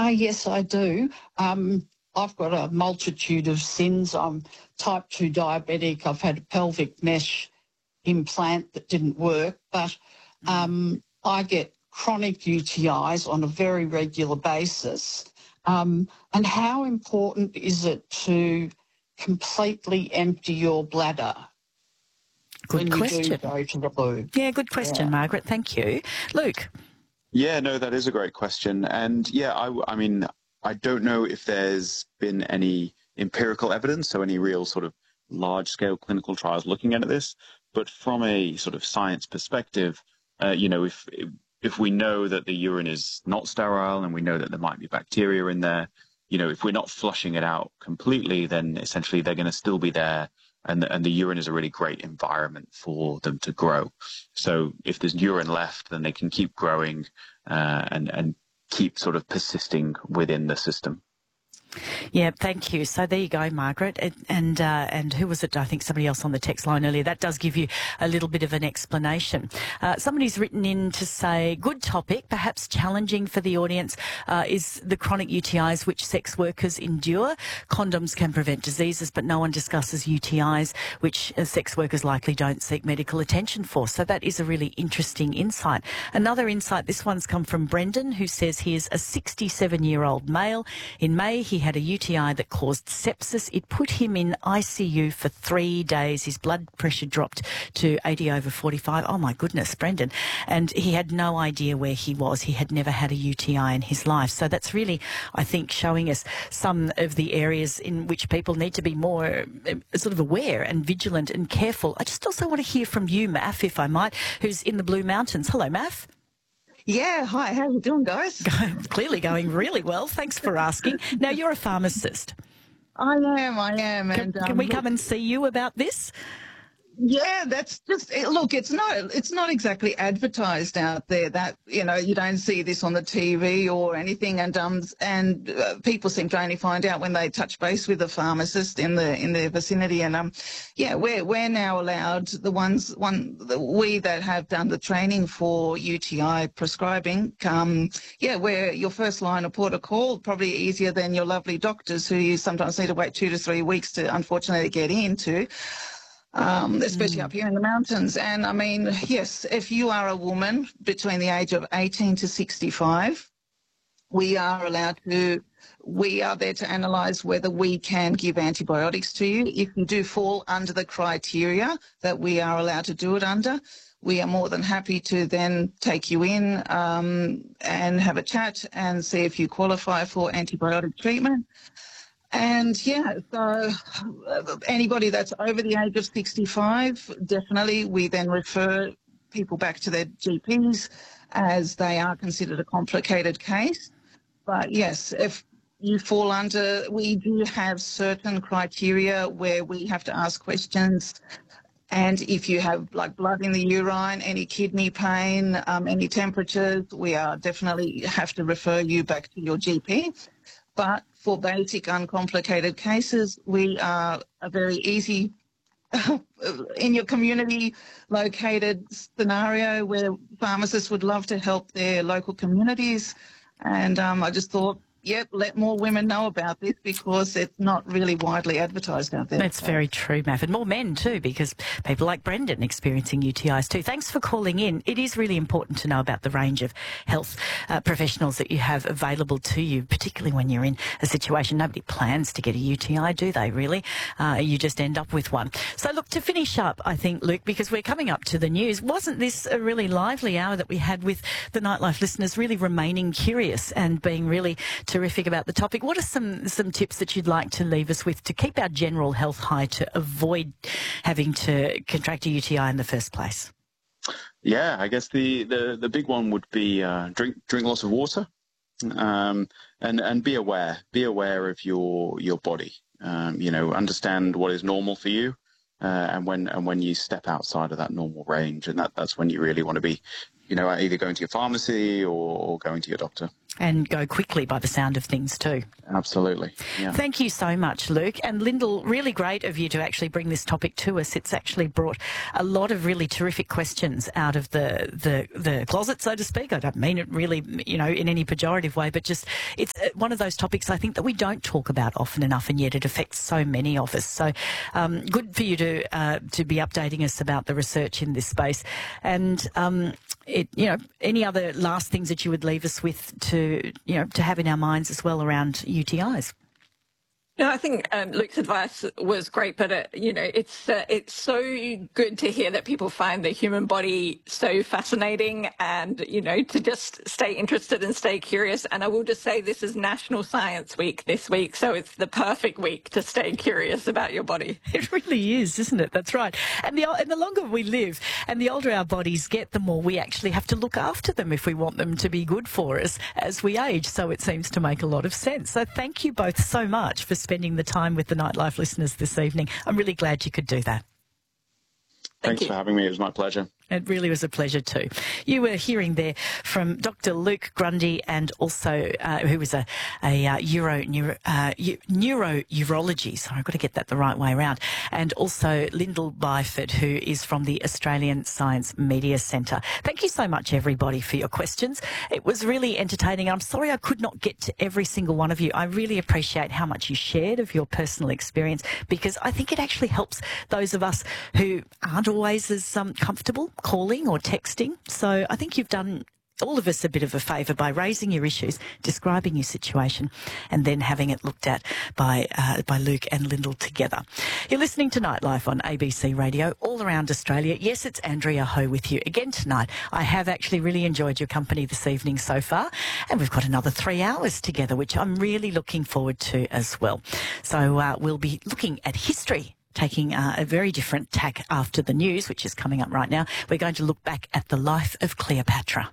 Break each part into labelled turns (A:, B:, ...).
A: Yes, I do. I've got a multitude of sins. I'm type 2 diabetic. I've had a pelvic mesh implant that didn't work, but I get chronic UTIs on a very regular basis. And how important is it to completely empty your bladder
B: Good question.
A: when you do go to the loo?
B: Yeah, good question, Margaret. Thank you. Luke?
C: Yeah, no, that is a great question. And yeah, I mean, I don't know if there's been any empirical evidence, so any real sort of large-scale clinical trials looking at this. But from a sort of science perspective, if we know that the urine is not sterile and we know that there might be bacteria in there, if we're not flushing it out completely, then essentially they're going to still be there. And the urine is a really great environment for them to grow. So if there's urine left, then they can keep growing and keep sort of persisting within the system.
B: Yeah, thank you. So there you go, Margaret. And who was it? I think somebody else on the text line earlier. That does give you a little bit of an explanation. Somebody's written in to say, good topic, perhaps challenging for the audience, is the chronic UTIs which sex workers endure. Condoms can prevent diseases, but no one discusses UTIs, which sex workers likely don't seek medical attention for. So that is a really interesting insight. Another insight, this one's come from Brendan, who says he is a 67-year-old male. In May, he had a UTI that caused sepsis. It put him in ICU for 3 days. His blood pressure dropped to 80/45. Oh, my goodness, Brendan. And he had no idea where he was. He had never had a UTI in his life. So that's really, I think, showing us some of the areas in which people need to be more sort of aware and vigilant and careful. I just also want to hear from you, Maff, if I might, who's in the Blue Mountains. Hello, Maff.
D: Yeah, hi, how you doing, guys?
B: Clearly going really well. Thanks for asking. Now, you're a pharmacist.
D: I am.
B: Can we come and see you about this?
D: Yeah, that's just look. It's not exactly advertised out there. That you don't see this on the TV or anything, and people seem to only find out when they touch base with a pharmacist in their vicinity. And we're now allowed we that have done the training for UTI prescribing. We're your first line of port of call, probably easier than your lovely doctors who you sometimes need to wait 2 to 3 weeks to unfortunately get into. Especially up here in the mountains. And I mean, yes, if you are a woman between the age of 18 to 65, we are there to analyse whether we can give antibiotics to you. If you do fall under the criteria that we are allowed to do it under, we are more than happy to then take you in and have a chat and see if you qualify for antibiotic treatment. And so anybody that's over the age of 65, definitely we then refer people back to their GPs as they are considered a complicated case. But yes, if you fall under, we do have certain criteria where we have to ask questions. And if you have like blood in the urine, any kidney pain, any temperatures, we are definitely have to refer you back to your GP. But for basic uncomplicated cases, we are a very easy in your community located scenario where pharmacists would love to help their local communities. And I just thought, let more women know about this because it's not really widely advertised out there.
B: That's very true, Maff. And more men too, because people like Brendan experiencing UTIs too. Thanks for calling in. It is really important to know about the range of health professionals that you have available to you, particularly when you're in a situation. Nobody plans to get a UTI, do they, really? You just end up with one. So look, to finish up, I think, Luke, because we're coming up to the news, wasn't this a really lively hour that we had with the Nightlife listeners really remaining curious and being really terrific about the topic? What are some tips that you'd like to leave us with to keep our general health high, to avoid having to contract a UTI in the first place?
C: Yeah, I guess the big one would be drink lots of water, and be aware of your body. Understand what is normal for you, and when you step outside of that normal range, and that's when you really want to be, either going to your pharmacy or going to your doctor.
B: And go quickly by the sound of things too.
C: Absolutely. Yeah.
B: Thank you so much, Luke. And Lyndall, really great of you to actually bring this topic to us. It's actually brought a lot of really terrific questions out of the closet, so to speak. I don't mean it really, in any pejorative way, but just it's one of those topics I think that we don't talk about often enough, and yet it affects so many of us. So good for you to be updating us about the research in this space. And any other last things that you would leave us with to have in our minds as well around UTIs?
E: No, I think Luke's advice was great, but it's so good to hear that people find the human body so fascinating, and to just stay interested and stay curious. And I will just say this is National Science Week this week, so it's the perfect week to stay curious about your body.
B: It really is, isn't it? That's right. And the longer we live, and the older our bodies get, the more we actually have to look after them if we want them to be good for us as we age. So it seems to make a lot of sense. So thank you both so much for spending the time with the Nightlife listeners this evening. I'm really glad you could do that.
C: Thanks for having me. It was my pleasure.
B: It really was a pleasure too. You were hearing there from Dr. Luke Grundy, and also who was a neurourology. Sorry, I've got to get that the right way around. And also Lyndall Byford, who is from the Australian Science Media Centre. Thank you so much, everybody, for your questions. It was really entertaining. I'm sorry I could not get to every single one of you. I really appreciate how much you shared of your personal experience, because I think it actually helps those of us who aren't always as comfortable calling or texting. So I think you've done all of us a bit of a favour by raising your issues, describing your situation, and then having it looked at by Luke and Lyndall together. You're listening to Nightlife on ABC Radio all around Australia. Yes, it's Andrea Ho with you again tonight. I have actually really enjoyed your company this evening so far, and we've got another 3 hours together, which I'm really looking forward to as well. So we'll be looking at history, taking a very different tack after the news, which is coming up right now. We're going to look back at the life of Cleopatra.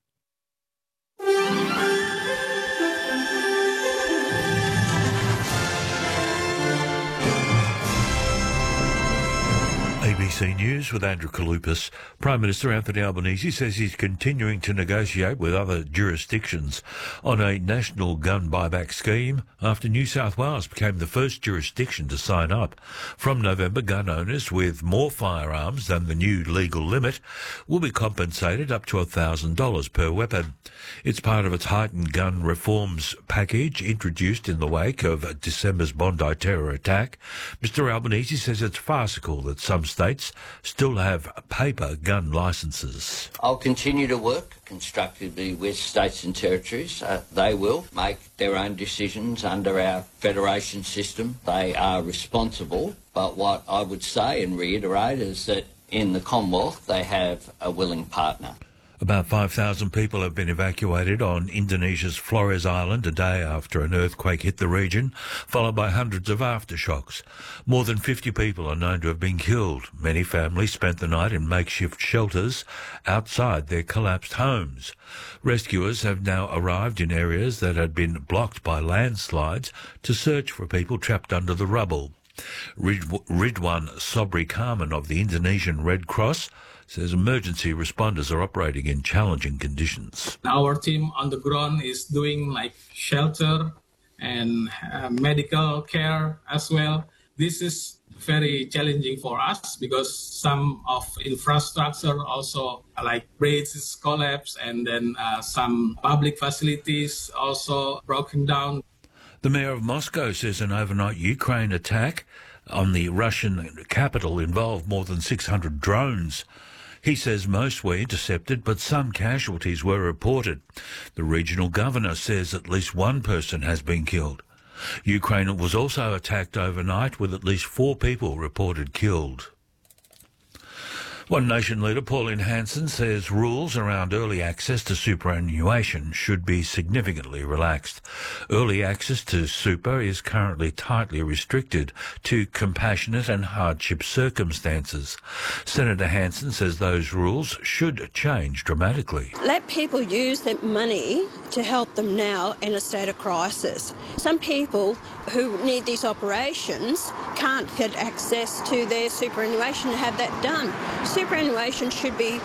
F: ABC News with Andrew Kalupas. Prime Minister Anthony Albanese says he's continuing to negotiate with other jurisdictions on a national gun buyback scheme after New South Wales became the first jurisdiction to sign up. From November, gun owners with more firearms than the new legal limit will be compensated up to $1,000 per weapon. It's part of its heightened gun reforms package introduced in the wake of December's Bondi terror attack. Mr Albanese says it's farcical that some states still have paper gun licences.
G: I'll continue to work constructively with states and territories. They will make their own decisions under our federation system. They are responsible, but what I would say and reiterate is that in the Commonwealth they have a willing partner.
F: About 5,000 people have been evacuated on Indonesia's Flores Island a day after an earthquake hit the region, followed by hundreds of aftershocks. More than 50 people are known to have been killed. Many families spent the night in makeshift shelters outside their collapsed homes. Rescuers have now arrived in areas that had been blocked by landslides to search for people trapped under the rubble. Ridwan Sobri Karman of the Indonesian Red Cross says emergency responders are operating in challenging conditions.
H: Our team on the ground is doing shelter and medical care as well. This is very challenging for us because some of infrastructure also bridges collapse, and then some public facilities also broken down.
F: The mayor of Moscow says an overnight Ukraine attack on the Russian capital involved more than 600 drones. He says most were intercepted, but some casualties were reported. The regional governor says at least one person has been killed. Ukraine was also attacked overnight, with at least 4 people reported killed. One Nation leader, Pauline Hanson, says rules around early access to superannuation should be significantly relaxed. Early access to super is currently tightly restricted to compassionate and hardship circumstances. Senator Hanson says those rules should change dramatically.
I: Let people use their money to help them now in a state of crisis. Some people who need these operations can't get access to their superannuation to have that done. Superannuation should be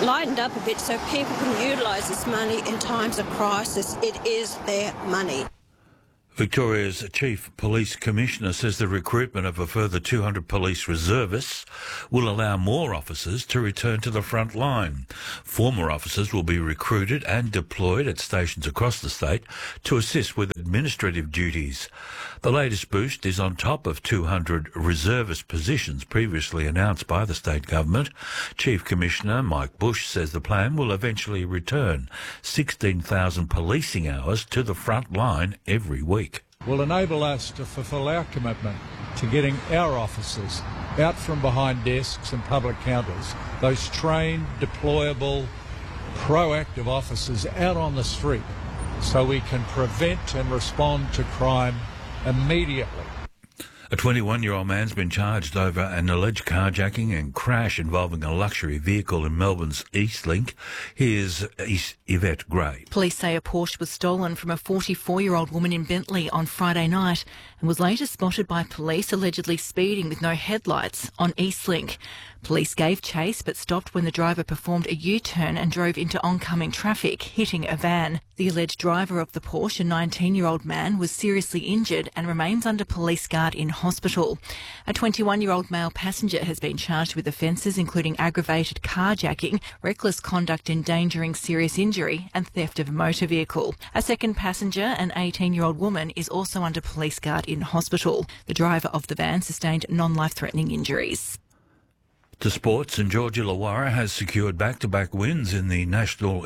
I: lightened up a bit so people can utilise this money in times of crisis. It is their money.
F: Victoria's Chief Police Commissioner says the recruitment of a further 200 police reservists will allow more officers to return to the front line. Former officers will be recruited and deployed at stations across the state to assist with administrative duties. The latest boost is on top of 200 reservist positions previously announced by the state government. Chief Commissioner Mike Bush says the plan will eventually return 16,000 policing hours to the front line every week.
J: Will enable us to fulfil our commitment to getting our officers out from behind desks and public counters, those trained, deployable, proactive officers out on the street so we can prevent and respond to crime immediately.
F: A 21-year-old man's been charged over an alleged carjacking and crash involving a luxury vehicle in Melbourne's Eastlink. Here's Yvette Gray.
K: Police say a Porsche was stolen from a 44-year-old woman in Bentley on Friday night and was later spotted by police allegedly speeding with no headlights on Eastlink. Police gave chase but stopped when the driver performed a U-turn and drove into oncoming traffic, hitting a van. The alleged driver of the Porsche, a 19-year-old man, was seriously injured and remains under police guard in hospital. A 21-year-old male passenger has been charged with offences including aggravated carjacking, reckless conduct endangering serious injury and theft of a motor vehicle. A second passenger, an 18-year-old woman, is also under police guard in hospital. The driver of the van sustained non-life-threatening injuries.
F: To sports, and Georgia Illawarra has secured back-to-back wins in the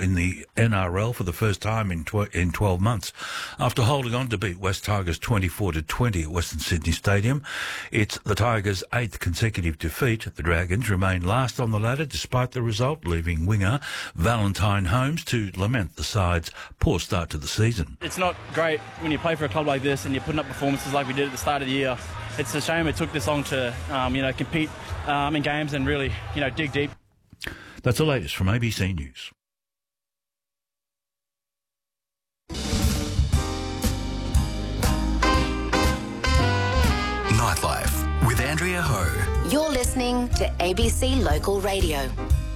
F: NRL for the first time in 12 months. After holding on to beat West Tigers 24-20 at Western Sydney Stadium, it's the Tigers' 8th consecutive defeat. The Dragons remain last on the ladder despite the result, leaving winger Valentine Holmes to lament the side's poor start to the season.
L: It's not great when you play for a club like this and you're putting up performances like we did at the start of the year. It's a shame it took this long to, compete in games and really, dig deep.
F: That's the latest from ABC News.
M: Nightlife with Andrea Ho.
N: You're listening to ABC Local Radio.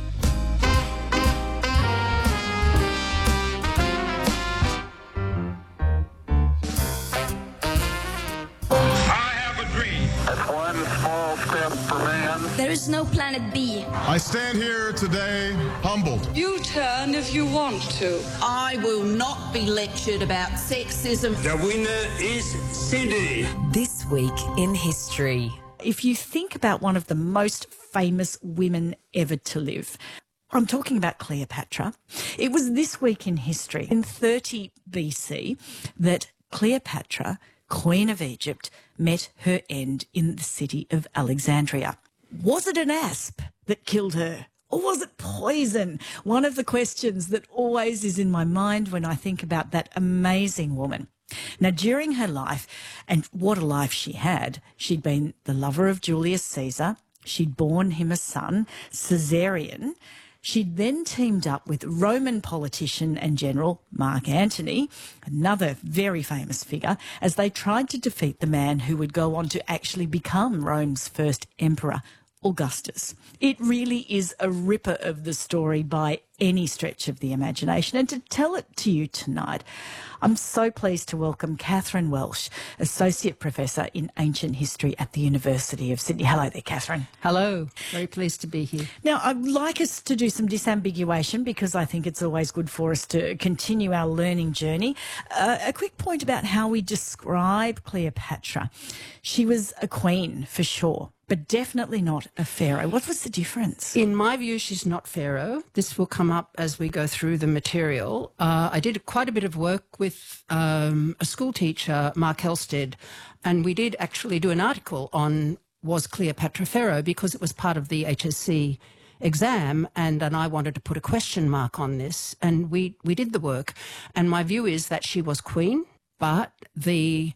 O: There is no planet B.
P: I stand here today humbled.
Q: You turn if you want to.
R: I will not be lectured about sexism.
S: The winner is Cindy.
T: This week in history.
B: If you think about one of the most famous women ever to live, I'm talking about Cleopatra. It was this week in history, in 30 BC, that Cleopatra, Queen of Egypt, met her end in the city of Alexandria. Was it an asp that killed her? Or was it poison? One of the questions that always is in my mind when I think about that amazing woman. Now, during her life, and what a life she had, she'd been the lover of Julius Caesar. She'd borne him a son, Caesarion. She'd then teamed up with Roman politician and general Mark Antony, another very famous figure, as they tried to defeat the man who would go on to actually become Rome's first emperor, Augustus. It really is a ripper of the story by any stretch of the imagination. And to tell it to you tonight, I'm so pleased to welcome Catherine Welsh, Associate Professor in Ancient History at the University of Sydney. Hello there, Catherine.
U: Hello. Very pleased to be here.
B: Now, I'd like us to do some disambiguation because I think it's always good for us to continue our learning journey. A quick point about how we describe Cleopatra. She was a queen, for sure, but definitely not a pharaoh. What was the difference?
U: In my view, she's not pharaoh. This will come up as we go through the material. I did quite a bit of work with a school teacher, Mark Helsted, and we did actually do an article on was Cleopatra pharaoh because it was part of the HSC exam, and I wanted to put a question mark on this, and we did the work. And my view is that she was queen, but the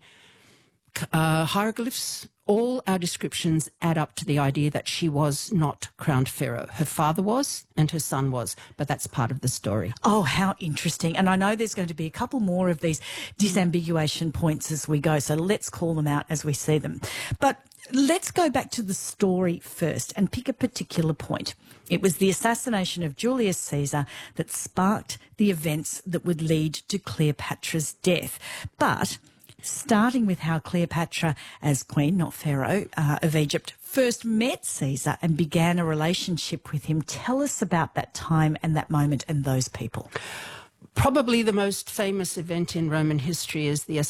U: hieroglyphs, all our descriptions add up to the idea that she was not crowned pharaoh. Her father was and her son was, but that's part of the story.
B: Oh, how interesting. And I know there's going to be a couple more of these disambiguation points as we go, so let's call them out as we see them. But let's go back to the story first and pick a particular point. It was the assassination of Julius Caesar that sparked the events that would lead to Cleopatra's death. But starting with how Cleopatra, as queen, not pharaoh, of Egypt, first met Caesar and began a relationship with him. Tell us about that time and that moment and those people.
U: Probably the most famous event in Roman history is the